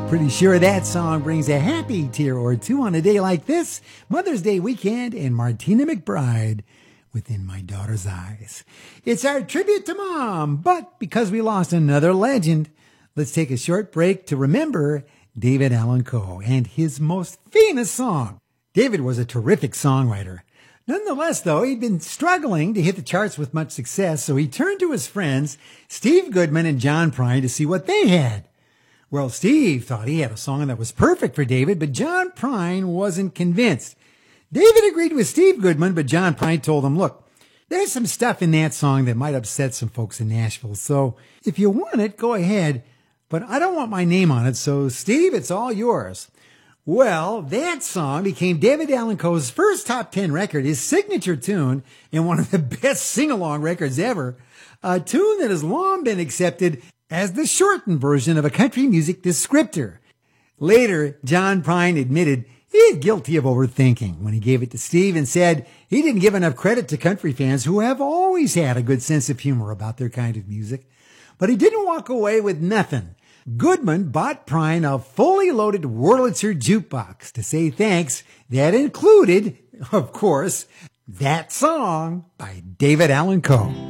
Pretty sure that song brings a happy tear or two on a day like this, Mother's Day weekend, and Martina McBride, Within My Daughter's Eyes. It's our tribute to Mom, but because we lost another legend, let's take a short break to remember David Allan Coe and his most famous song. David was a terrific songwriter. Nonetheless, though, he'd been struggling to hit the charts with much success, so he turned to his friends, Steve Goodman and John Prine, to see what they had. Well, Steve thought he had a song that was perfect for David, but John Prine wasn't convinced. David agreed with Steve Goodman, but John Prine told him, look, there's some stuff in that song that might upset some folks in Nashville, so if you want it, go ahead, but I don't want my name on it, so Steve, it's all yours. Well, that song became David Allan Coe's first top 10 record, his signature tune, and one of the best sing-along records ever, a tune that has long been accepted as the shortened version of a country music descriptor. Later, John Prine admitted he was guilty of overthinking when he gave it to Steve and said he didn't give enough credit to country fans who have always had a good sense of humor about their kind of music. But he didn't walk away with nothing. Goodman bought Prine a fully loaded Wurlitzer jukebox to say thanks. That included, of course, that song by David Allan Coe.